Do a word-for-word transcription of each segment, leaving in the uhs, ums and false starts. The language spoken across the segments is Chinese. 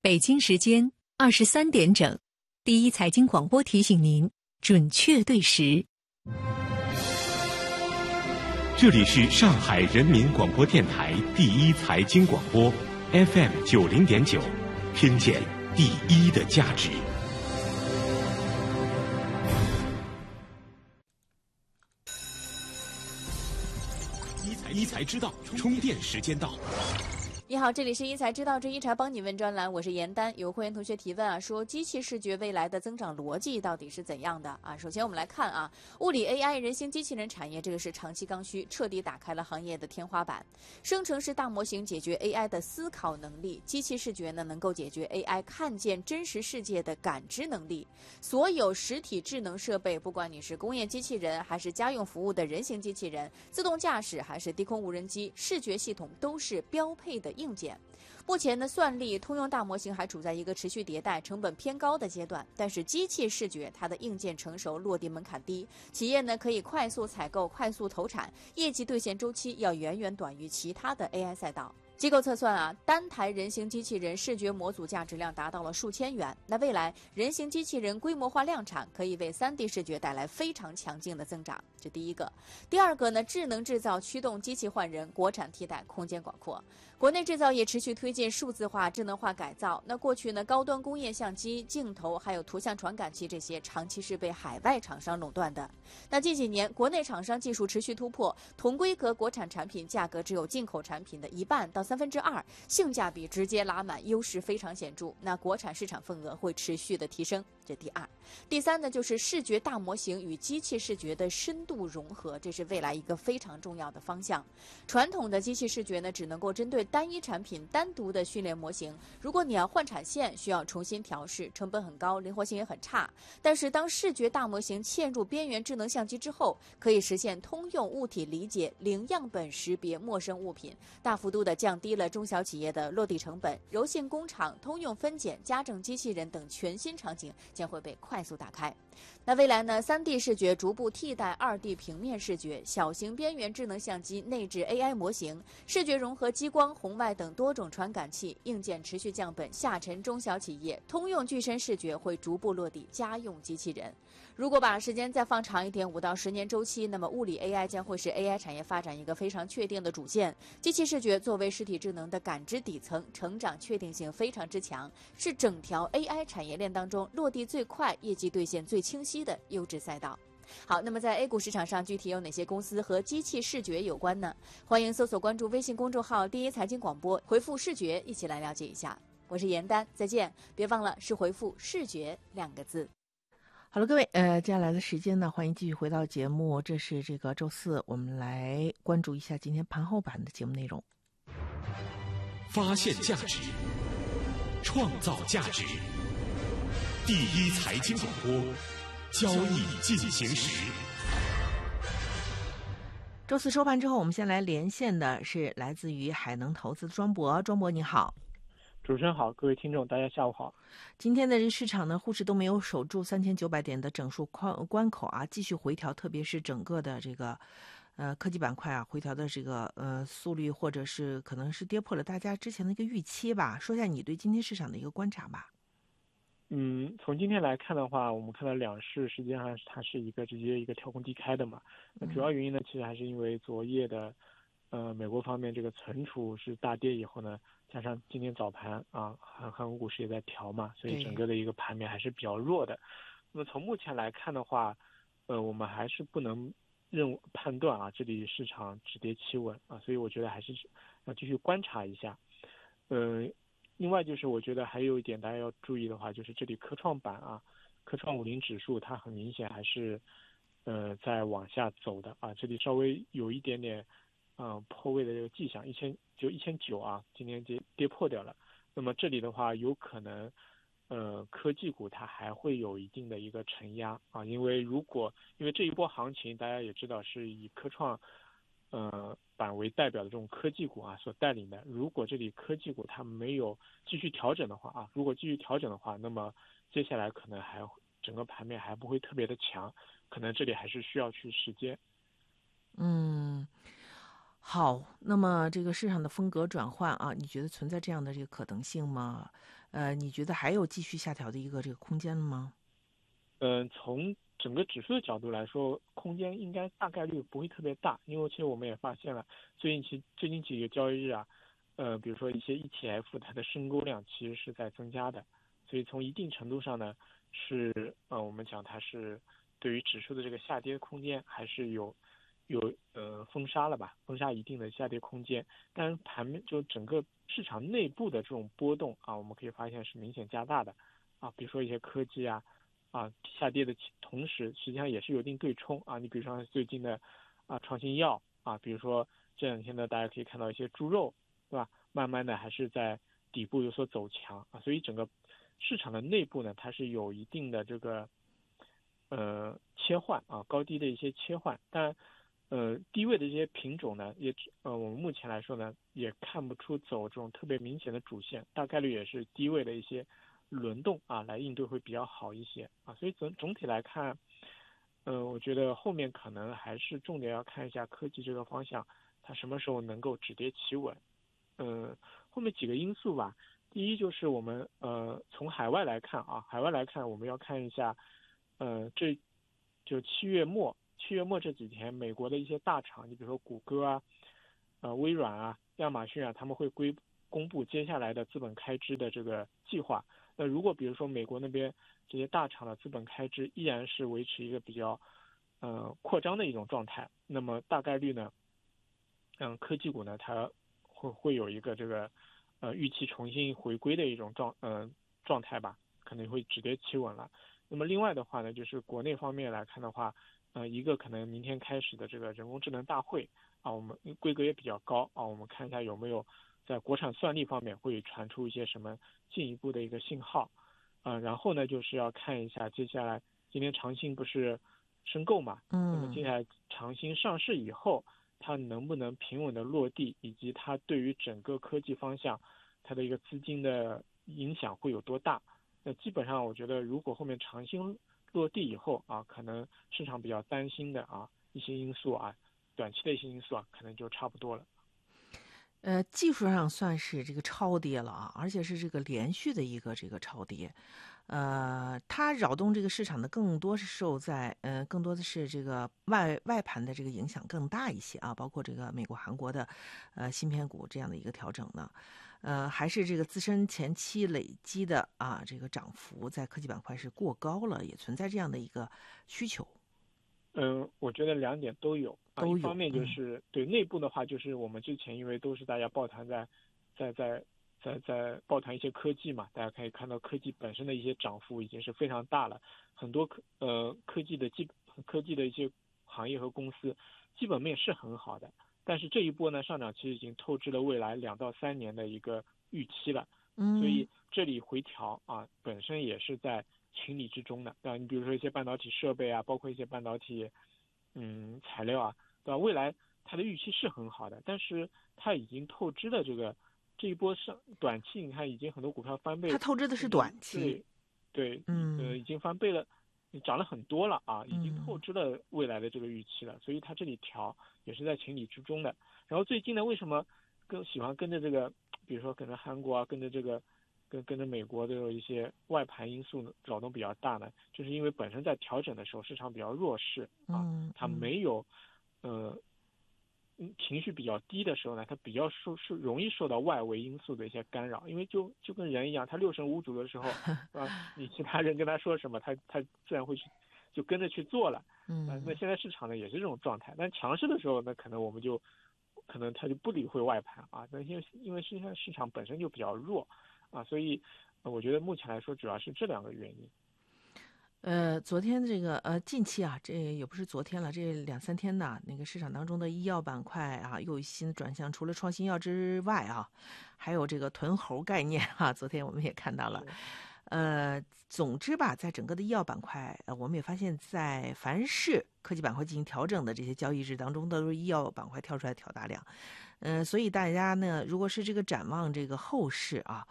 北京时间二十三点整，第一财经广播提醒您准确对时。 这里是上海人民广播电台第一财经广播 F M 九零点九，听见第一的价值。一财一财知道，充电时间到。 你好，这里是一财知道之一财帮你问专栏，我是严丹。有会员同学提问啊，说机器视觉未来的增长逻辑到底是怎样的啊？首先我们来看啊，物理 A I 人形机器人产业这个是长期刚需，彻底打开了行业的天花板。生成式大模型解决 A I 的思考能力，机器视觉呢能够解决 A I 看见真实世界的感知能力。所有实体智能设备，不管你是工业机器人还是家用服务的人形机器人，自动驾驶还是低空无人机，视觉系统都是标配的硬件。目前呢，算力通用大模型还处在一个持续迭代、成本偏高的阶段，但是机器视觉它的硬件成熟、落地门槛低，企业呢可以快速采购、快速投产，业绩兑现周期要远远短于其他的 A I 赛道。机构测算啊，单台人形机器人视觉模组价值量达到了数千元。那未来人形机器人规模化量产，可以为 三 D 视觉带来非常强劲的增长。这第一个。第二个呢，智能制造驱动机器换人，国产替代空间广阔。国内制造业持续推进数字化、智能化改造。那过去呢，高端工业相机、镜头还有图像传感器这些，长期是被海外厂商垄断的。那近几年，国内厂商技术持续突破，同规格国产产品价格只有进口产品的一半到三分之二，性价比直接拉满，优势非常显著。那国产市场份额会持续的提升。这第二。第三呢，就是视觉大模型与机器视觉的深度融合，这是未来一个非常重要的方向。传统的机器视觉呢，只能够针对单一产品单独的训练模型，如果你要换产线，需要重新调试，成本很高，灵活性也很差。但是当视觉大模型嵌入边缘智能相机之后，可以实现通用物体理解、零样本识别陌生物品，大幅度的降低了中小企业的落地成本。柔性工厂、通用分拣、家政机器人等全新场景将会被快速打开。那未来呢 ，三 D 视觉逐步替代 二 D 平面视觉，小型边缘智能相机内置 A I 模型，视觉融合激光、红外等多种传感器，硬件持续降本，下沉中小企业。通用具身视觉会逐步落地家用机器人。如果把时间再放长一点，五到十年周期，那么物理 A I 将会是 A I 产业发展一个非常确定的主线。机器视觉作为实体智能的感知底层，成长确定性非常之强，是整条 A I 产业链当中落地最快、业绩兑现最清晰的优质赛道。好，那么在 A 股市场上，具体有哪些公司和机器视觉有关呢？欢迎搜索关注微信公众号第一财经广播，回复视觉一起来了解一下。我是严丹，再见，别忘了是回复视觉两个字。 好了，各位，呃，接下来的时间呢，欢迎继续回到节目。这是这个周四，我们来关注一下今天盘后版的节目内容。 发现价值，创造价值，第一财经广播，交易进行时。 周四收盘之后，我们先来连线的是来自于海能投资的庄博。庄博你好。 主持人好，各位听众大家下午好。 今天的这市场呢，沪市都没有守住三千九百点的整数关关口啊，继续回调，特别是整个的这个呃科技板块啊，回调的这个呃速率，或者是可能是跌破了大家之前的一个预期吧。说一下你对今天市场的一个观察吧。 嗯，从今天来看的话，我们看到两市实际上它是一个直接一个跳空低开的嘛。那主要原因呢，其实还是因为昨夜的呃美国方面这个存储是大跌以后呢，加上今天早盘啊，韩韩国股市也在调嘛，所以整个的一个盘面还是比较弱的。那么从目前来看的话，呃，我们还是不能认判断啊，这里市场止跌企稳啊，所以我觉得还是要继续观察一下。呃，另外就是我觉得还有一点大家要注意的话，就是这里科创板啊，科创五零指数它很明显还是呃在往下走的啊，这里稍微有一点点嗯、呃、破位的这个迹象，一千就一千九啊，今天跌跌破掉了。那么这里的话，有可能呃科技股它还会有一定的一个承压啊，因为如果因为这一波行情大家也知道是以科创呃板为代表的这种科技股啊所带领的，如果这里科技股它没有继续调整的话啊，如果继续调整的话，那么接下来可能还整个盘面还不会特别的强，可能这里还是需要去时间。 嗯。 好，那么这个市场的风格转换啊，你觉得存在这样的这个可能性吗？呃，你觉得还有继续下调的一个这个空间吗？ 嗯、呃，从整个指数的角度来说，空间应该大概率不会特别大，因为其实我们也发现了，最近其最近几个交易日啊，呃，比如说一些 E T F 它的申购量其实是在增加的，所以从一定程度上呢，是呃我们讲它是对于指数的这个下跌空间还是有有呃封杀了吧，封杀一定的下跌空间，但是盘面就整个市场内部的这种波动啊，我们可以发现是明显加大的啊，比如说一些科技啊。啊，下跌的同时，实际上也是有一定对冲啊。你比如说最近的啊创新药啊，比如说这两天呢，大家可以看到一些猪肉，对吧？慢慢的还是在底部有所走强啊，所以整个市场的内部呢，它是有一定的这个呃切换啊，高低的一些切换。但呃低位的这些品种呢，也呃我们目前来说呢，也看不出走这种特别明显的主线，大概率也是低位的一些轮动啊，来应对会比较好一些啊，所以总总体来看，呃，我觉得后面可能还是重点要看一下科技这个方向，它什么时候能够止跌企稳。呃，后面几个因素吧，第一就是我们呃从海外来看啊，海外来看我们要看一下，呃，这就七月末，七月末这几天，美国的一些大厂，你比如说谷歌啊，呃，微软啊，亚马逊啊，他们会归公布接下来的资本开支的这个计划。那如果比如说美国那边这些大厂的资本开支依然是维持一个比较呃扩张的一种状态，那么大概率呢，嗯，科技股呢它会会有一个这个呃预期重新回归的一种状呃状态吧，可能会止跌企稳了。那么另外的话呢，就是国内方面来看的话，呃，一个可能明天开始的这个人工智能大会啊，我们规格也比较高啊，我们看一下有没有在国产算力方面会传出一些什么进一步的一个信号，呃，然后呢就是要看一下接下来今天长兴不是申购嘛， 嗯， 那么接下来长兴上市以后，它能不能平稳的落地，以及它对于整个科技方向它的一个资金的影响会有多大？那基本上我觉得，如果后面长兴落地以后啊，可能市场比较担心的啊一些因素啊，短期的一些因素啊，可能就差不多了。 呃，技术上算是这个超跌了啊，而且是这个连续的一个这个超跌。呃，它扰动这个市场的更多是受在呃，更多的是这个外外盘的这个影响更大一些啊，包括这个美国、韩国的呃芯片股这样的一个调整呢，呃，还是这个自身前期累积的啊这个涨幅在科技板块是过高了，也存在这样的一个需求。 嗯，我觉得两点都有啊， 都有一方面就是、嗯、对内部的话，就是我们之前因为都是大家抱团在在在在在抱团一些科技嘛，大家可以看到科技本身的一些涨幅已经是非常大了，很多科呃科技的基科技的一些行业和公司基本面是很好的，但是这一波呢上涨其实已经透支了未来两到三年的一个预期了， 嗯， 所以这里回调啊本身也是在情理之中的，对吧？你比如说一些半导体设备啊，包括一些半导体，嗯，材料啊，对吧？未来它的预期是很好的，但是它已经透支了这个这一波上短期，你看已经很多股票翻倍， 它透支的是短期， 对，对， 嗯， 呃，已经翻倍了，涨了很多了啊，已经透支了未来的这个预期了，嗯、所以它这里调也是在情理之中的。然后最近呢，为什么更喜欢跟着这个，比如说跟着韩国啊，跟着这个。跟跟着美国的一些外盘因素扰动比较大呢，就是因为本身在调整的时候市场比较弱势啊， 嗯、 它没有呃情绪比较低的时候呢，它比较受受容易受到外围因素的一些干扰，因为就就跟人一样，他六神无主的时候啊，你其他人跟他说什么，他他自然会去就跟着去做了， 嗯、 啊，那现在市场呢也是这种状态，但强势的时候呢，可能我们就可能他就不理会外盘啊，那因为因为现在市场本身就比较弱。啊，所以我觉得目前来说主要是这两个原因。 呃，昨天这个呃，近期啊，这也不是昨天了，这两三天呢，那个市场当中的医药板块啊，又有新转向。除了创新药之外啊，还有这个囤猴概念啊，昨天我们也看到了。呃，总之吧，在整个的医药板块，呃，我们也发现，在凡是科技板块进行调整的这些交易日当中，都是医药板块跳出来挑大梁。嗯、呃，所以大家呢，如果是这个展望这个后市啊。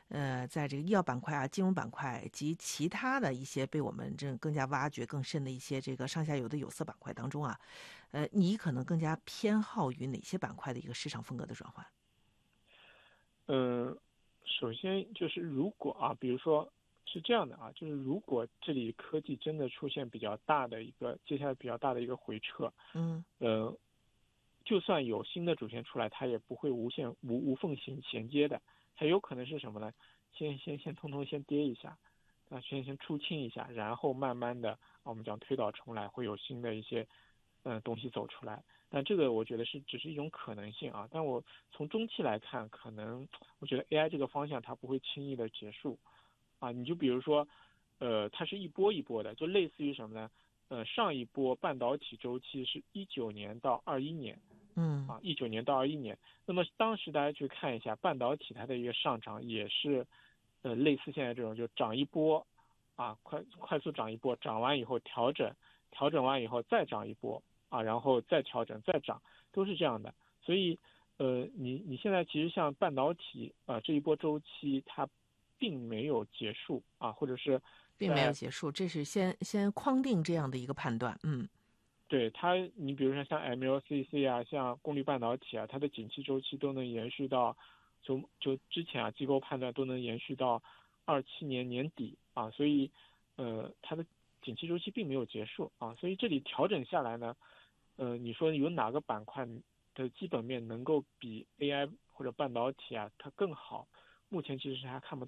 呃，在这个医药板块啊、金融板块及其他的一些被我们这更加挖掘更深的一些这个上下游的有色板块当中啊，呃，你可能更加偏好于哪些板块的一个市场风格的转换？ 嗯，首先就是如果啊，比如说是这样的啊，就是如果这里科技真的出现比较大的一个接下来比较大的一个回撤， 嗯， 呃，就算有新的主线出来，它也不会无限无无缝衔衔接的，它有可能是什么呢？先先先通通先跌一下，啊，先先出清一下，然后慢慢的我们讲推倒重来，会有新的一些呃东西走出来。但这个我觉得是只是一种可能性啊，但我从中期来看，可能我觉得 A I 这个方向它不会轻易的结束，啊，你就比如说，呃，它是一波一波的，就类似于什么呢？呃，上一波半导体周期是一九年到二一年， 嗯， 啊，一九年到二一年，那么当时大家去看一下半导体它的一个上涨也是，呃，类似现在这种就涨一波，啊，快快速涨一波，涨完以后调整，调整完以后再涨一波。啊，然后再调整再涨，都是这样的。所以，呃，你你现在其实像半导体啊、呃、这一波周期它并没有结束啊，或者是并没有结束，这是先先框定这样的一个判断。嗯， 对它，你比如说像 M L C C 啊，像功率半导体啊，它的景气周期都能延续到，就就之前啊机构判断都能延续到二七年年底啊，所以呃它的景气周期并没有结束啊，所以这里调整下来呢。呃，你说有哪个板块的基本面能够比 A I 或者半导体啊它更好？目前其实是还看不到。